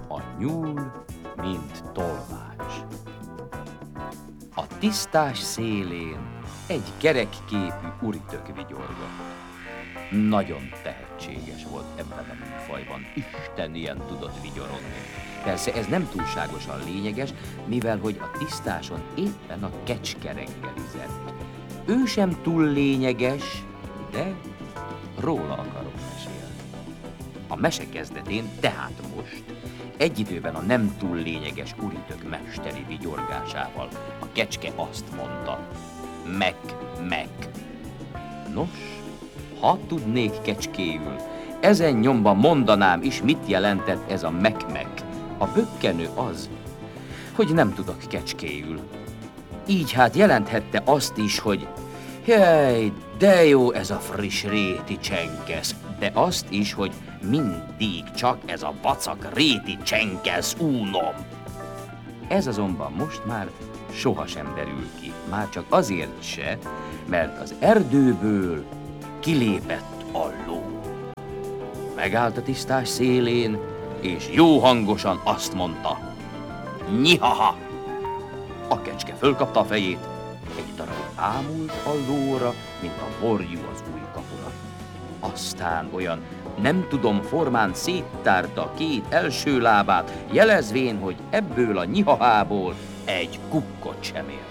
A nyúl, mint tolmács. A tisztás szélén egy kerekképű uritök vigyorgott. Nagyon tehetséges volt ebben a műfajban, Isten ilyen tudott vigyorogni. Persze ez nem túlságosan lényeges, mivel hogy a tisztáson éppen a kecske reggelizett. Ő sem túl lényeges, de róla akarok mesélni. A mese kezdetén, tehát most, egy időben a nem túl lényeges uritök mesteri vigyorgásával a kecske azt mondta: meg, meg. Nos, ha tudnék kecskéül, ezen nyomban mondanám is, mit jelentett ez a meg-meg. A bökkenő az, hogy nem tudok kecskéül. Így hát jelenthette azt is, hogy jaj, de jó ez a friss réti csenkesz, de azt is, hogy mindig csak ez a vacak réti csenkesz únom. Ez azonban most már sohasem derül ki, már csak azért se, mert az erdőből kilépett a ló. Megállt a tisztás szélén, és jó hangosan azt mondta: nyihaha! A kecske fölkapta a fejét, egy darab ámult a lóra, mint a borjú az ujjkapura. Aztán olyan nem tudom formán széttárta a két első lábát, jelezvén, hogy ebből a nyihahából egy kukkot sem ért.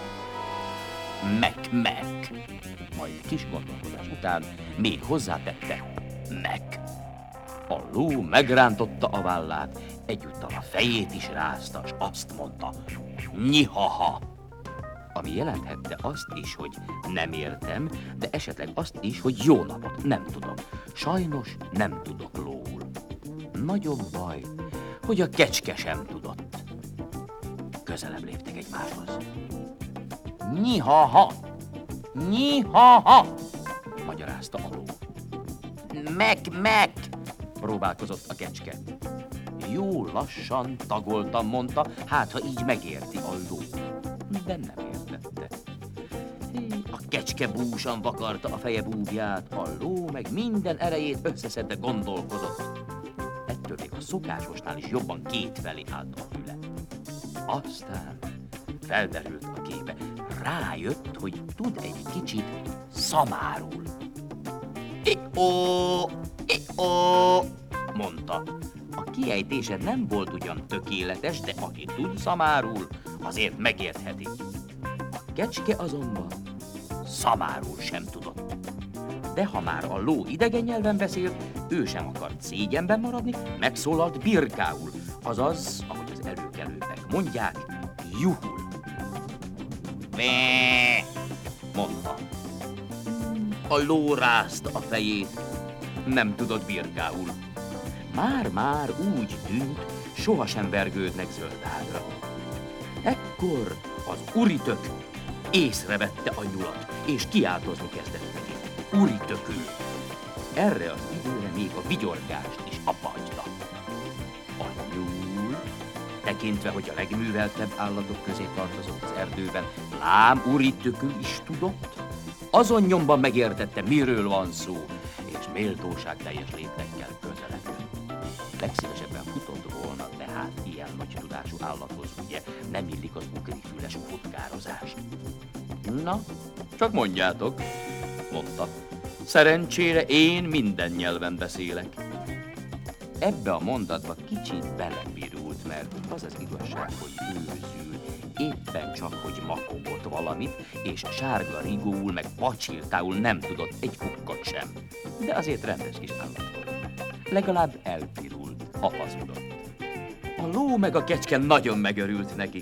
Meg, majd kis gondolkodás után még hozzátette: meg. A ló megrántotta a vállát, egyúttal a fejét is rázta, s azt mondta: nyihaha! Ami jelenthette azt is, hogy nem értem, de esetleg azt is, hogy jó napot, nem tudom. Sajnos nem tudok lóul. Nagyobb baj, hogy a kecske sem tudott. Közelebb léptek egymáshoz. Nyihaha! Nyihaha! Magyarázta a ló. Meg! Próbálkozott a kecske. Jó lassan tagoltan mondta, hát ha így megérti a ló. De nem értette. A kecske búsan vakarta a feje búbját, a ló meg minden erejét összeszedve gondolkozott. Ettől még a szokásosnál is jobban kétfelé állt a füle. Aztán felderült a képe. Rájött, hogy tud egy kicsit szamárul. I-ó, mondta. A kiejtése nem volt ugyan tökéletes, de aki tud szamárul, azért megértheti. A kecske azonban szamárul sem tudott. De ha már a ló idegen nyelven beszélt, ő sem akart szégyenben maradni, megszólalt birkául, azaz, ahogy az előkelőek mondják, juhul. Bé, mondta. A ló rázta a fejét, nem tudott birkául. Már úgy tűnt, sohasem vergődnek zöldágra. Ekkor az uritök észrevette a nyulat, és kiáltozni kezdett neki. Uritökül. Erre az időre még a vigyorgást is abbahagyta. A nyúl, tekintve, hogy a legműveltebb állatok közé tartozott az erdőben, lám uritökül is tudott, azon nyomban megértette, miről van szó, és méltóságteljes léptekkel közeledett. Legszívesebben futott volna, de hát ilyen nagy tudású állathoz ugye nem illik az ugrifüles futkározás. Na, csak mondjátok, mondta. Szerencsére én minden nyelven beszélek. Ebbe a mondatba kicsit belebirult, mert az az igazság, hogy őzül, éppen csak, hogy makogott valamit, és sárga rigóul meg pacsirtául nem tudott egy kukkot sem. De azért rendes kis állat volt. Legalább elpirult, ha hazudott. A ló meg a kecske nagyon megörült neki.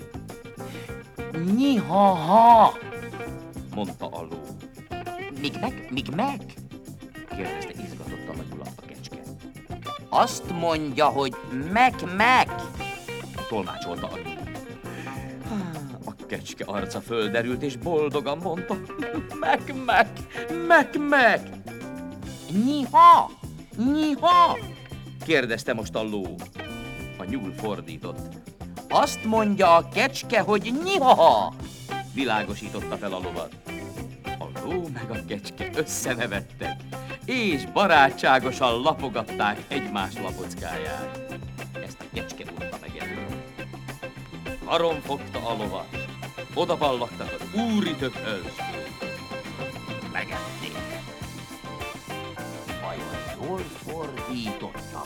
Nyihaha! Mondta a ló. Míg meg? Kérdezte izgatottan a nyulat a kecske. Azt mondja, hogy meg! Tolmácsolta a ló. A kecske arca földerült, és boldogan mondta. Meg! Nyiha! Kérdezte most a ló. A nyúl fordított. Azt mondja a kecske, hogy nyiha! Világosította fel a lovat. A ló meg a kecske összenevettek, és barátságosan lapogatták egymás lapockáját. ezt a kecskemurta meg elő. Karon fogta a lovat, oda ballagtak az úritökhöz. Megették. Vajon jól fordítottam